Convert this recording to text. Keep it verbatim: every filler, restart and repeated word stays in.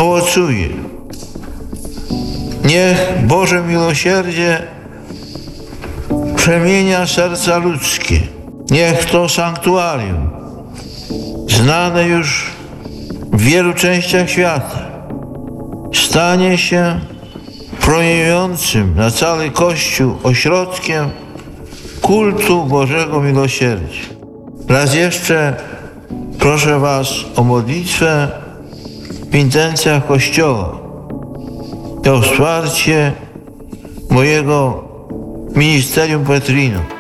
owocuje. Niech Boże miłosierdzie przemienia serca ludzkie. Niech to sanktuarium, znane już w wielu częściach świata, stanie się promieniującym na cały Kościół ośrodkiem kultu Bożego Miłosierdzia. Raz jeszcze proszę Was o modlitwę w intencjach Kościoła i o wsparcie mojego Ministerium Petrino.